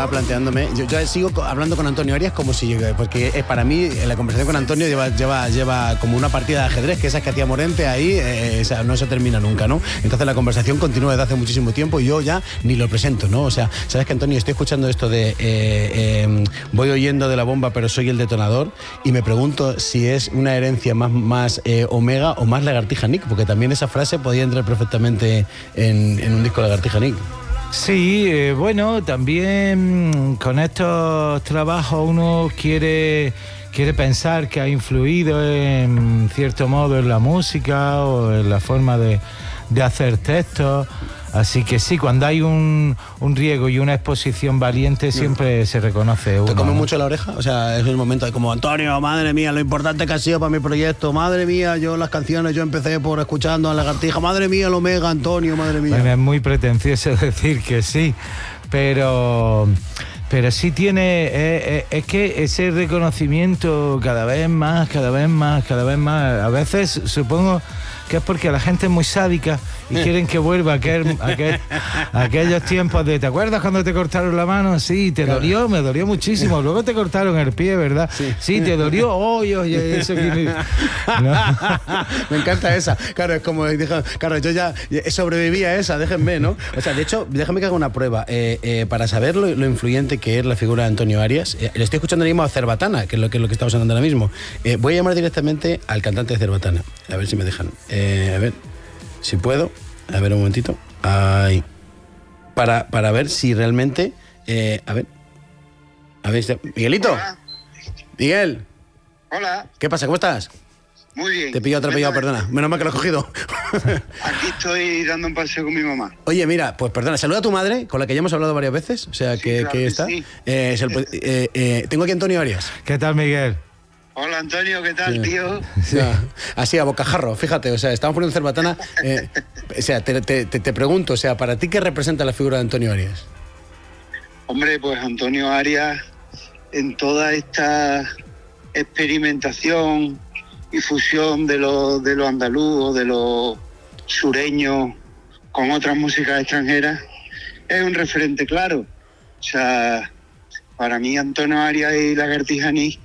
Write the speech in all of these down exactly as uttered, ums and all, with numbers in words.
estaba planteándome, yo, yo sigo hablando con Antonio Arias como si, porque es para mí la conversación con Antonio lleva, lleva, lleva como una partida de ajedrez, que esas que hacía Morente ahí, eh, o sea, no se termina nunca, ¿no? Entonces la conversación continúa desde hace muchísimo tiempo y yo ya ni lo presento, ¿no? O sea, sabes que, Antonio, estoy escuchando esto de eh, eh, voy oyendo de la bomba pero soy el detonador, y me pregunto si es una herencia más, más eh, Omega o más Lagartija Nick, porque también esa frase podía entrar perfectamente en, en un disco de Lagartija Nick. Sí, eh, bueno, también con estos trabajos uno quiere, quiere pensar que ha influido en cierto modo en la música o en la forma de, de hacer textos. Así que sí, cuando hay un, un riego y una exposición valiente siempre se reconoce uno. ¿Te come ¿no? mucho la oreja? O sea, es el momento de como, Antonio, madre mía, lo importante que ha sido para mi proyecto, madre mía, yo las canciones, yo empecé por escuchando a Lagartija, madre mía, el Omega, Antonio, madre mía. Bueno, es muy pretencioso decir que sí, pero... Pero sí tiene, eh, eh, es que ese reconocimiento cada vez más, cada vez más, cada vez más, a veces supongo que es porque la gente es muy sádica y quieren que vuelva a aquel, aquel, aquellos tiempos de, ¿te acuerdas cuando te cortaron la mano? Sí, te dolió, me dolió muchísimo, luego te cortaron el pie, ¿verdad? Sí, sí te dolió, oye, oh, oye, eso que... ¿No? Me encanta esa, claro, es como, claro, yo ya sobreviví a esa, déjenme, ¿no? O sea, de hecho, déjame que haga una prueba, eh, eh, para saber lo, lo influyente que es la figura de Antonio Arias. Eh, le estoy escuchando ahora mismo a Cerbatana, que es lo que, es lo que estamos hablando ahora mismo. Eh, voy a llamar directamente al cantante de Cerbatana, a ver si me dejan. Eh, a ver, si puedo. A ver, un momentito. Ahí. Para, para ver si realmente... Eh, a ver. A ver, Miguelito. Hola. Miguel. Hola. ¿Qué pasa? ¿Cómo estás? Muy bien. Te pillo atropellado, perdona. Menos mal que lo has cogido. Aquí estoy dando un paseo con mi mamá. Oye, mira, pues perdona, saluda a tu madre, con la que ya hemos hablado varias veces. O sea, Sí, que, claro que que está. sí. Eh, es el, eh, eh, tengo aquí a Antonio Arias. ¿Qué tal, Miguel? Hola, Antonio, ¿qué tal, Sí. tío? Sí. Ya, así a bocajarro, fíjate, o sea, estamos poniendo Cerbatana. Eh, o sea, te, te, te, te pregunto, o sea, ¿para ti qué representa la figura de Antonio Arias? Hombre, pues Antonio Arias, en toda esta experimentación y fusión de lo, de lo andaluz, de lo sureño, con otras músicas extranjeras, es un referente claro. O sea, para mí Antonio Arias y Lagartija Nick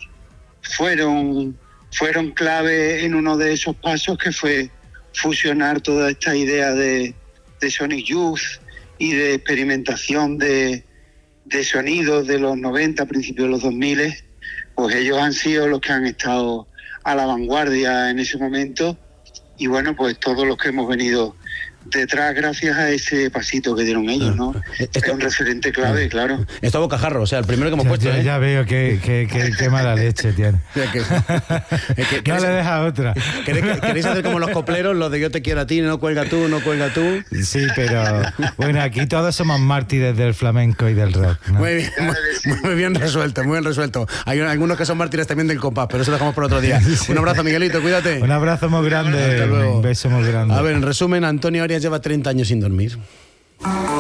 fueron, fueron clave en uno de esos pasos, que fue fusionar toda esta idea de, de Sonic Youth y de experimentación de, de sonidos de los noventa, principios de los dos mil. Pues ellos han sido los que han estado a la vanguardia en ese momento, y bueno, pues todos los que hemos venido detrás gracias a ese pasito que dieron ellos, ¿no? Esto, es un referente clave, claro. Esto a bocajarro, o sea, el primero que hemos Ya, puesto, ya, ¿eh? ya veo que, que, que, que mala leche tiene. Que, que, que, no le deja otra. ¿Queréis, ¿Queréis hacer como los copleros, los de yo te quiero a ti, no cuelga tú, no cuelga tú? Sí, pero bueno, aquí todos somos mártires del flamenco y del rock, ¿no? Muy bien, muy, muy bien resuelto, muy bien resuelto. Hay algunos que son mártires también del compás, pero eso lo dejamos por otro día. Sí. Un abrazo, Miguelito, cuídate. Un abrazo muy grande, Hasta luego. Un beso muy grande. A ver, en resumen, Antonio Arias lleva treinta años sin dormir.